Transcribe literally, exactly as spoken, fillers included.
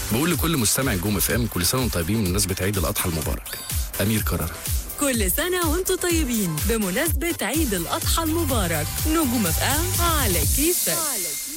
بقول لكل مستمع نجوم اف ام كل سنه وانتم طيبين بمناسبه عيد الاضحى المبارك. امير كرارة. كل سنة وانتم طيبين بمناسبة عيد الأضحى المبارك. نجوم اف ام على كيفك.